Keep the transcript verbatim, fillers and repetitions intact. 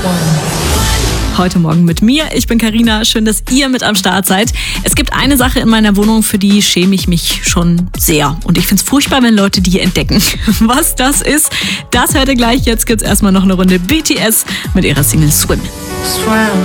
Heute Morgen mit mir. Ich bin Carina. Schön, dass ihr mit am Start seid. Es gibt eine Sache in meiner Wohnung, für die schäme ich mich schon sehr. Und ich finde es furchtbar, wenn Leute die entdecken. Was das ist, das hört ihr gleich. Jetzt gibt's erstmal noch eine Runde B T S mit ihrer Single Swim.